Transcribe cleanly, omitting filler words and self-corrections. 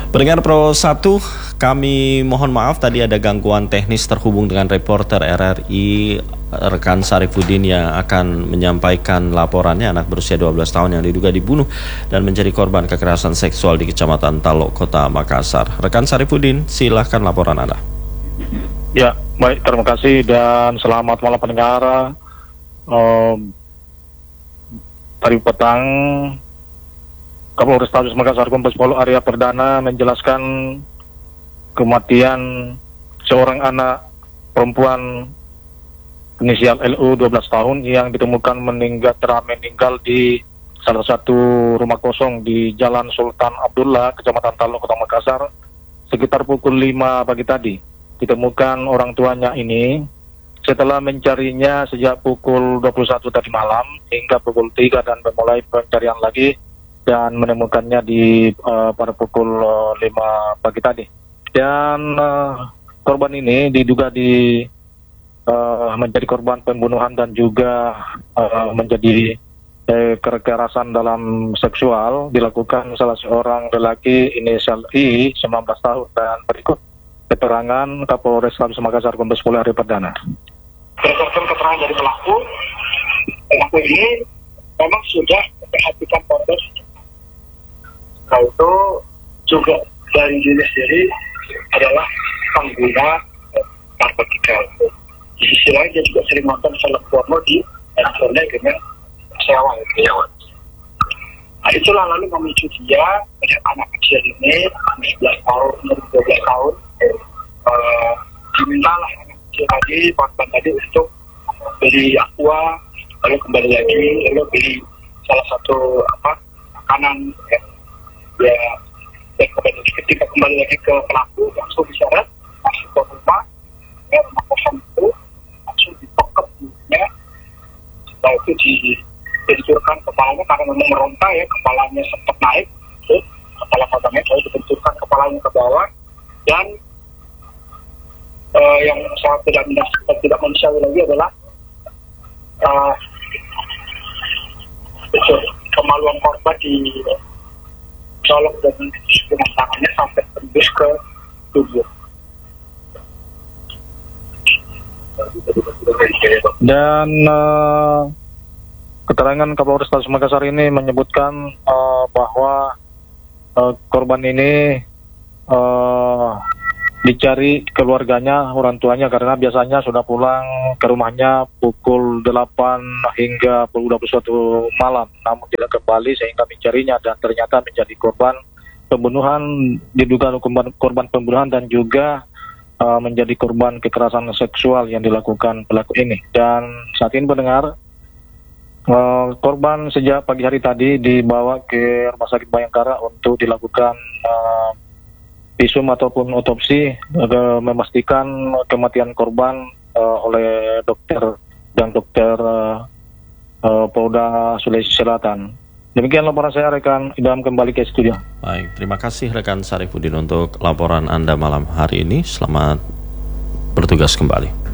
Pendengar Pro 1, kami mohon maaf tadi ada gangguan teknis terhubung dengan reporter RRI rekan Sarifuddin yang akan menyampaikan laporannya. Anak berusia 12 tahun yang diduga dibunuh dan menjadi korban kekerasan seksual di Kecamatan Talok, Kota Makassar. Rekan Sarifuddin, silahkan laporan Anda. Ya, baik, terima kasih dan selamat malam pendengar. Tadi petang Kapolres Makassar Kompes Pol Arya Perdana menjelaskan kematian seorang anak perempuan inisial LU 12 tahun yang ditemukan meninggal di salah satu rumah kosong di Jalan Sultan Abdullah, Kecamatan Talok, Kota Makassar, sekitar pukul 5 pagi tadi. Ditemukan orang tuanya ini setelah mencarinya sejak pukul 21 tadi malam hingga pukul 3 dan memulai pencarian lagi dan menemukannya pada pukul 5 pagi tadi. Dan korban ini diduga menjadi korban pembunuhan dan juga menjadi kekerasan dalam seksual dilakukan salah seorang lelaki inisial I 19 tahun. Dan berikut keterangan Kapolres Makassar Kompes Pol Arya Perdana. Berdasarkan keterangan dari pelaku ini memang sudah memperhatikan korban. Nah, itu juga dari diri sendiri adalah pengguna narkotika. Di sisi lain dia juga sering nonton film porno di handphonenya dengan sewa. Nah, itulah lalu memicu dia dengan anak kecil ini 11 tahun, 12 tahun dimintalah anak kecil tadi, korban tadi untuk beli aqua, lalu kembali lagi, lalu beli salah satu makanan ya, dan ketika kembali lagi ke pelaku langsung diseret masuk ke rumah kosong itu, langsung dipekep dulunya. Setelah itu dibenturkan kepalanya karena memang meronta ya, kepalanya sempat naik kepala korbannya, lalu dibenturkan kepalanya ke bawah. Dan yang sangat tidak manusiawi lagi adalah kemaluan korban colok dengan tangannya sampai tembus ke tubuh. Dan keterangan Kapolres Makassar ini menyebutkan bahwa korban ini dicari keluarganya, orang tuanya, karena biasanya sudah pulang ke rumahnya pukul 8 hingga pukul 21 malam, namun tidak kembali sehingga mencarinya dan ternyata menjadi korban pembunuhan, diduga korban pembunuhan dan juga menjadi korban kekerasan seksual yang dilakukan pelaku ini. Dan saat ini pendengar, korban sejak pagi hari tadi dibawa ke Rumah Sakit Bayangkara untuk dilakukan visum ataupun otopsi memastikan kematian korban oleh dokter Polda Sulawesi Selatan. Demikian laporan saya, rekan Idam kembali ke studio. Baik, terima kasih rekan Sarifuddin untuk laporan Anda malam hari ini. Selamat bertugas kembali.